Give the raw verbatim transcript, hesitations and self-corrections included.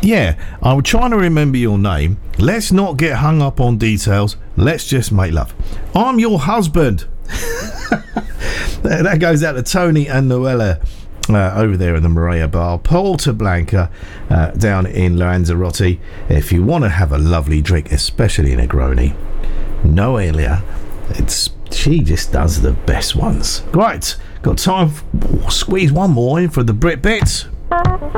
Yeah, I'm trying to remember your name. Let's not get hung up on details. Let's just make love. I'm your husband. That goes out to Tony and Noella uh, over there in the Maria Bar, Porta Blanca, uh, down in Lanzarote. If you want to have a lovely drink, especially in a Negroni, Noelia, it's she just does the best ones. Right, got time. For, squeeze one more in for the Brit Bits.